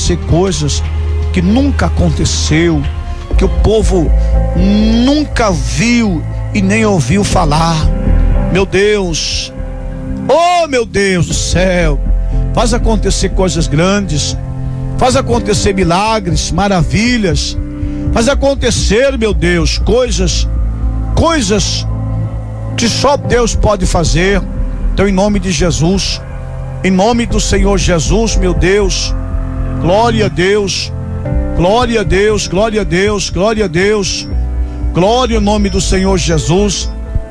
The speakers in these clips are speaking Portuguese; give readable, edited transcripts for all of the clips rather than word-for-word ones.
acontecer coisas que nunca aconteceu, que o povo nunca viu e nem ouviu falar. Meu Deus, oh meu Deus do céu, faz acontecer coisas grandes, faz acontecer milagres, maravilhas, faz acontecer, meu Deus, coisas que só Deus pode fazer. Então, em nome de Jesus, em nome do Senhor Jesus, meu Deus, glória a Deus, glória a Deus, glória a Deus, glória a Deus, glória ao nome do Senhor Jesus.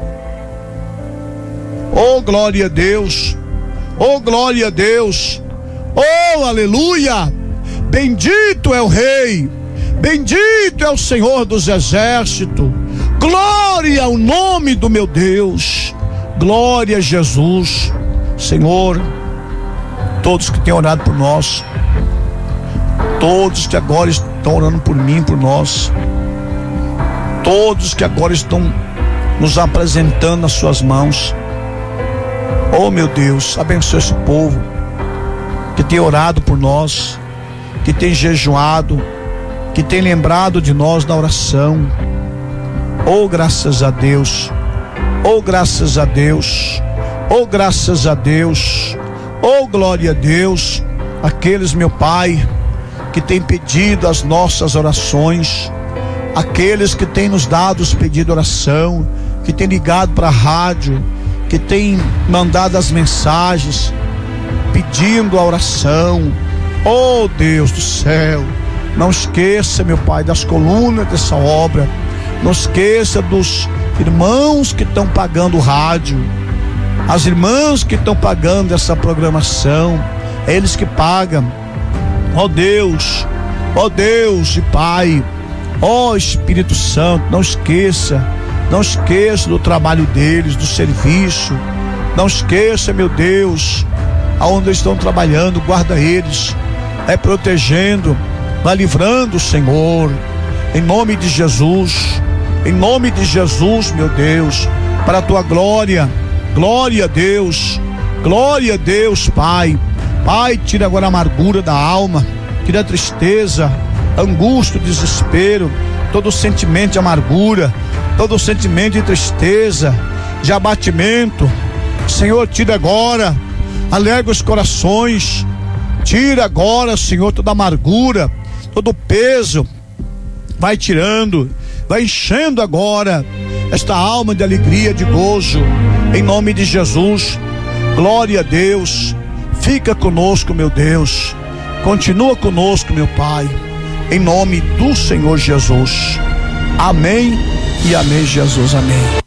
Oh, glória a Deus, oh, glória a Deus, oh, aleluia. Bendito é o Rei, bendito é o Senhor dos exércitos. Glória ao nome do meu Deus, glória a Jesus. Senhor, todos que têm orado por nós, todos que agora estão orando por mim, por nós, todos que agora estão nos apresentando nas suas mãos, oh meu Deus, abençoa esse povo que tem orado por nós, que tem jejuado, que tem lembrado de nós na oração. Oh, graças a Deus, oh, graças a Deus, oh, graças a Deus, oh, glória a Deus. Aqueles, meu Pai, que tem pedido as nossas orações, aqueles que têm nos dado os pedidos de oração, que tem ligado para a rádio, que tem mandado as mensagens pedindo a oração. Oh Deus do céu, não esqueça, meu Pai, das colunas dessa obra, não esqueça dos irmãos que estão pagando o rádio, as irmãs que estão pagando essa programação, é eles que pagam. Oh Deus e Pai, oh Espírito Santo, não esqueça do trabalho deles, do serviço, não esqueça, meu Deus, aonde eles estão trabalhando, guarda eles, vai protegendo, vai livrando, Senhor, em nome de Jesus, meu Deus, para a tua glória. Glória a Deus, Pai. Pai, tira agora a amargura da alma, tira a tristeza, angústia, desespero, todo sentimento de amargura, todo sentimento de tristeza, de abatimento. Senhor, tira agora, alegre os corações, tira agora, Senhor, toda amargura, todo peso, vai tirando, vai enchendo agora esta alma de alegria, de gozo, em nome de Jesus. Glória a Deus, fica conosco, meu Deus, continua conosco, meu Pai, em nome do Senhor Jesus. Amém e amém, Jesus, amém.